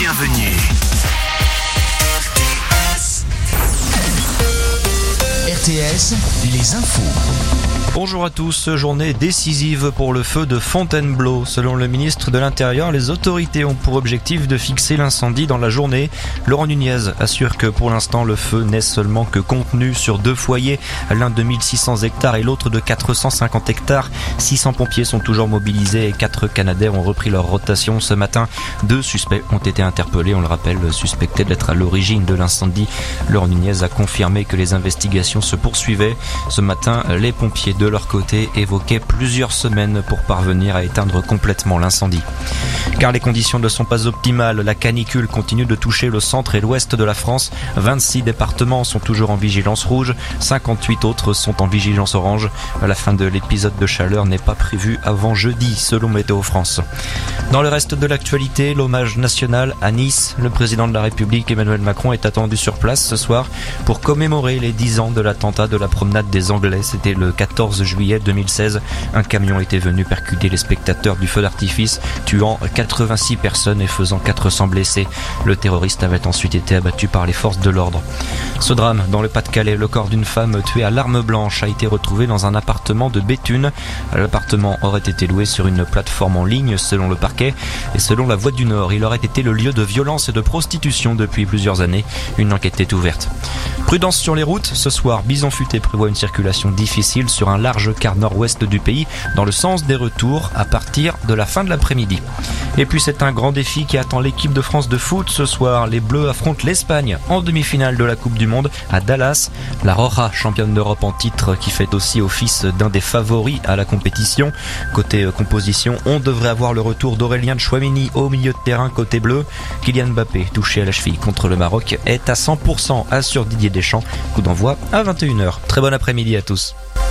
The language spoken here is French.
bienvenue. RTS, les infos. Bonjour à tous, journée décisive pour le feu de Fontainebleau. Selon le ministre de l'Intérieur, les autorités ont pour objectif de fixer l'incendie dans la journée. Laurent Nunez assure que pour l'instant le feu n'est seulement que contenu sur 2 foyers, l'un de 1600 hectares et l'autre de 450 hectares. 600 pompiers sont toujours mobilisés et 4 Canadair ont repris leur rotation ce matin. 2 suspects ont été interpellés, on le rappelle, suspectés d'être à l'origine de l'incendie. Laurent Nunez a confirmé que les investigations se poursuivaient. Ce matin, les pompiers de leur côté évoquaient plusieurs semaines pour parvenir à éteindre complètement l'incendie. Car les conditions ne sont pas optimales, la canicule continue de toucher le centre et l'ouest de la France. 26 départements sont toujours en vigilance rouge, 58 autres sont en vigilance orange. La fin de l'épisode de chaleur n'est pas prévue avant jeudi, selon Météo France. Dans le reste de l'actualité, l'hommage national à Nice. Le président de la République, Emmanuel Macron, est attendu sur place ce soir pour commémorer les 10 ans de l'attentat de la promenade des Anglais. C'était le 14 juillet 2016. Un camion était venu percuter les spectateurs du feu d'artifice, tuant 86 personnes et faisant 400 blessés. Le terroriste avait ensuite été abattu par les forces de l'ordre. Ce drame dans le Pas-de-Calais, le corps d'une femme tuée à l'arme blanche a été retrouvé dans un appartement de Béthune. L'appartement aurait été loué sur une plateforme en ligne selon le parquet et selon la Voix du Nord, il aurait été le lieu de violence et de prostitution depuis plusieurs années. Une enquête est ouverte. Prudence sur les routes. Ce soir, Bison Futé prévoit une circulation difficile sur un large quart nord-ouest du pays dans le sens des retours à partir de la fin de l'après-midi. Et puis c'est un grand défi qui attend l'équipe de France de foot ce soir. Les Bleus affrontent l'Espagne en demi-finale de la Coupe du Monde à Dallas. La Roja, championne d'Europe en titre, qui fait aussi office d'un des favoris à la compétition. Côté composition, on devrait avoir le retour d'Aurélien Tchouaméni au milieu de terrain côté bleu. Kylian Mbappé, touché à la cheville contre le Maroc, est à 100%, assure Didier Deschamps. Coup d'envoi à 21h. Très bon après-midi à tous.